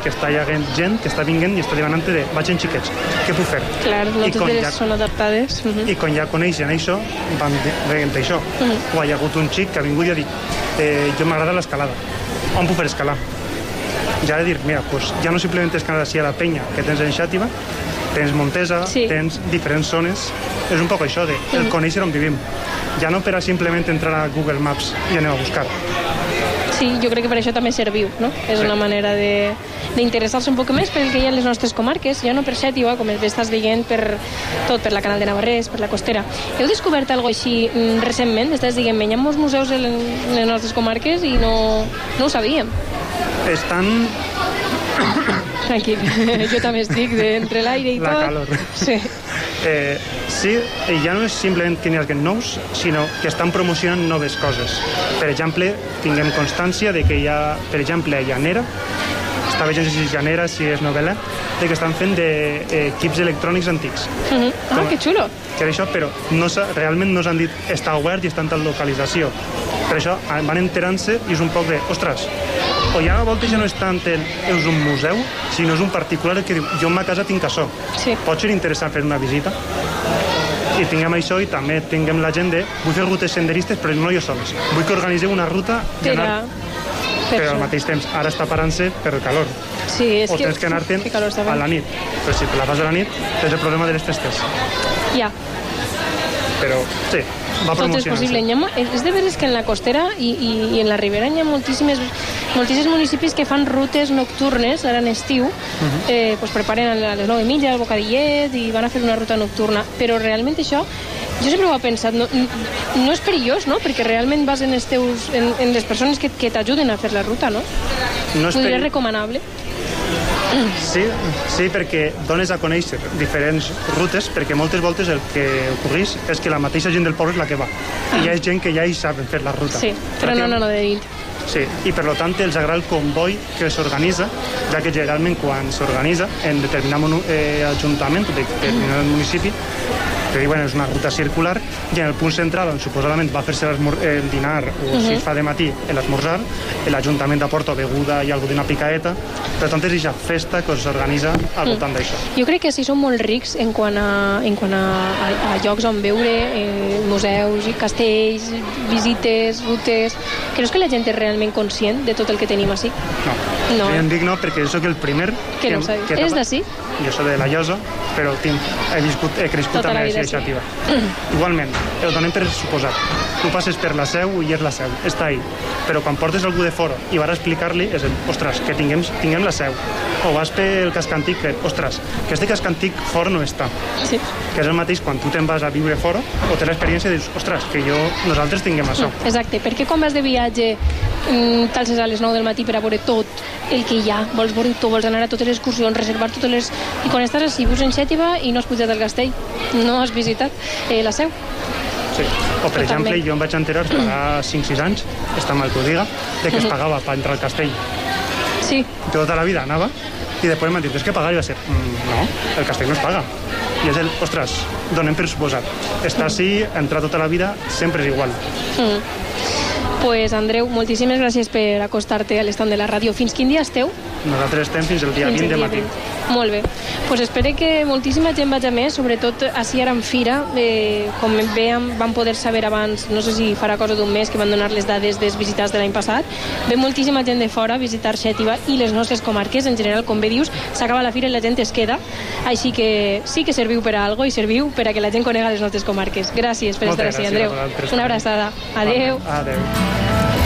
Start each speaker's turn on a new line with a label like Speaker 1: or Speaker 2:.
Speaker 1: que està hi havent gent que està vinguent i està demanant de vagin xiquets, què puc fer?
Speaker 2: Clar, no totes són adaptades.
Speaker 1: I quan ja coneixen això, van dient això. O hi ha hagut un xic que ha vingut i ha dit jo m'agrada l'escalada, on puc fer escalar? Ja he de dir, mira, pues, ja no simplement escalar així a la penya que tens en Xàtiva, tens Montesa, tens diferents zones. És un poc això de el conèixer on vivim. Ja no per a simplement entrar a Google Maps i anem a buscar.
Speaker 2: Sí, jo crec que per això també serviu, no? És una manera d'interessar-se un poc més per el que hi ha a les nostres comarques, ja no per Xàtiva, com estàs dient, per tot, per la Canal de Navarrés, per la Costera. Heu descobert alguna cosa així recentment? Estàs dient, hi ha molts museus en les nostres comarques i no ho sabíem.
Speaker 1: Estan...
Speaker 2: Tranquil, jo també estic entre l'aire i tot.
Speaker 1: La calor.
Speaker 2: Sí.
Speaker 1: Sí, ja no és simplement que n'hi hagi nous, sinó que estan promocionant noves coses. Per exemple, tinguem constància de que hi ha, per exemple, a Llanera, està veient si és Llanera, si és novel·la, de que estan fent d'equips electrònics antics.
Speaker 2: Que xulo.
Speaker 1: Que això, però realment no s'han dit està obert i està en tal localització. Per això van enterant-se i és un poc de, ostres, o ja a voltes ja no és tant és un museu, sinó és un particular que diu, jo en ma casa tinc això.
Speaker 2: Sí.
Speaker 1: Pot ser interessant fer una visita? I tinguem això i també tinguem la gent de vull fer rutes senderistes però no jo sols. Vull que organitzeu una ruta i anar... Però al mateix temps, ara està parant-se per el calor.
Speaker 2: Sí, és
Speaker 1: o tens que anar-te'n a la nit. Però si te la fas a la nit, tens el problema de les festes.
Speaker 2: Ja.
Speaker 1: Però, sí, va promocionant-se.
Speaker 2: Tot és possible. És de veres que en la Costera i en la Ribera hi ha moltíssims municipis que fan rutes nocturnes, ara en estiu, pues preparen a les 9:30 el bocadillet i van a fer una ruta nocturna. Però realment això, jo sempre ho he pensat, no és perillós, no? Perquè realment vas en les persones que t'ajuden a fer la ruta, no? Podria recomanable.
Speaker 1: Sí, perquè dones a conèixer diferents rutes, perquè moltes voltes el que ocorreix és que la mateixa gent del poble és la que va. I hi ha gent que ja hi saben fer la ruta.
Speaker 2: Sí, però no de nit.
Speaker 1: Sí, i per tant els agrada el comboi que s'organitza, ja que generalment quan s'organitza en determinat ajuntament, determinat municipi, que diuen és una ruta circular, i en el punt central on suposadament va fer-se el dinar o si es fa de matí l'esmorzar, l'Ajuntament aporta beguda i alguna picaeta. Per tant és aquesta festa que s'organitza al voltant d'això.
Speaker 2: Jo crec que sí són molt rics en quant a llocs on veure, museus, castells, visites, rutes. Creus que la gent és realment conscient de tot el que tenim així?
Speaker 1: No. Jo en dic no perquè soc el primer
Speaker 2: que no sabi. Eres d'ací?
Speaker 1: Jo soc de la Llosa, però he crescut també a Xàtiva. Igualment, el donem per suposat. Tu passes per la Seu i és la Seu, està ahí. Però quan portes algú de fora i vas a explicar-li, és ostres, que tinguem la Seu. O vas pel casc antic, ostres, que este casc antic fora no està.
Speaker 2: Sí.
Speaker 1: Que és el mateix quan tu te'n vas a viure fora o té l'experiència i dius, ostres, que nosaltres tinguem això.
Speaker 2: Exacte, perquè quan vas de viatge t'alces a les 9 del matí per a veure tot el que hi ha, vols veure tot, vols anar a totes les excursions, reservar totes les... I quan estàs així, vius en Xàtiva i no has pujat al castell, no has visitat la Seu.
Speaker 1: Sí. O per exemple, jo em vaig enterar fa 5-6 anys, està mal que ho diga, de que es pagava per entrar al castell.
Speaker 2: Sí.
Speaker 1: Tota la vida anava i després m'han dit, és que pagar i va ser, no, el castell no es paga. I és ostres, donem per suposat. Estar així, entrar tota la vida, sempre és igual.
Speaker 2: Pues Andreu, moltíssimes gràcies per acostar-te a l'estand de la ràdio. Fins quin dia esteu?
Speaker 1: Nosaltres estem fins el dia 20 de matí.
Speaker 2: Molt bé. Pues espero que moltíssima gent vagi més, sobretot així ara en Fira, com veiem, van poder saber abans, no sé si farà cosa d'un mes, que van donar les dades dels visitats de l'any passat. Ve moltíssima gent de fora a visitar Xàtiva i les nostres comarques, en general, com bé dius, s'acaba la Fira i la gent es queda, així que sí que serviu per a algo i serviu per a que la gent conega les nostres comarques. Gràcies per estar així, Andreu. Una abraçada. Adeu.
Speaker 1: Adeu.